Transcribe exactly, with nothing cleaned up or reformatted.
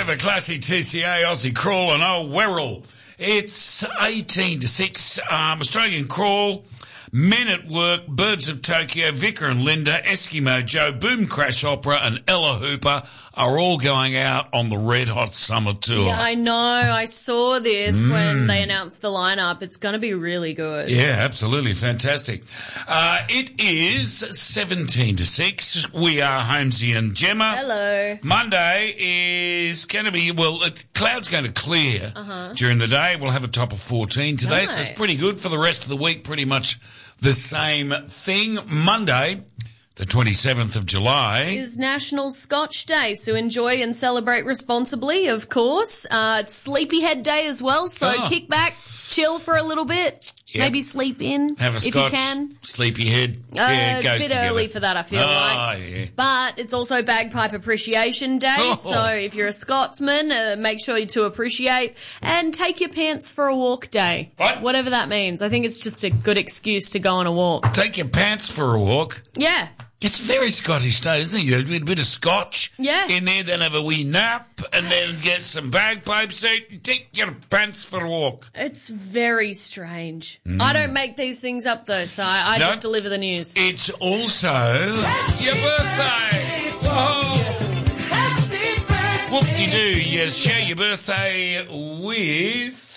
over classic T C A, Aussie Crawl and Oh Werrell. It's eighteen to six, um, Australian Crawl, Men at Work, Birds of Tokyo, Vicar and Linda, Eskimo Joe, Boom Crash Opera and Ella Hooper are all going out on the Red Hot Summer Tour. Yeah, I know. I saw this mm. when they announced the lineup. It's going to be really good. Yeah, absolutely. Fantastic. Uh, it is seventeen to six. We are Holmesy and Gemma. Hello. Monday is going to be, well, it's, cloud's going to clear uh-huh. during the day. We'll have a top of fourteen today, nice. So it's pretty good. For the rest of the week, pretty much the same thing. Monday, the twenty-seventh of July, is National Scotch Day, so enjoy and celebrate responsibly, of course. Uh, it's Sleepyhead Day as well, so oh. kick back, chill for a little bit, yep. maybe sleep in have a if scotch, you can. Sleepyhead, uh, yeah, it goes It's a bit together. early for that, I feel oh, like. Yeah. But it's also Bagpipe Appreciation Day, oh. so if you're a Scotsman, uh, make sure you to appreciate, and take your pants for a walk day. What? Whatever that means. I think it's just a good excuse to go on a walk. Take your pants for a walk? Yeah. It's very Scottish Day, isn't it? You have a bit of scotch yeah. in there, then have a wee nap, and then get some bagpipes out. Take your pants for a walk. It's very strange. Mm. I don't make these things up, though, so I, I no, just deliver the news. It's also your birthday. Whoa. Whoop-de-doo. You share your birthday with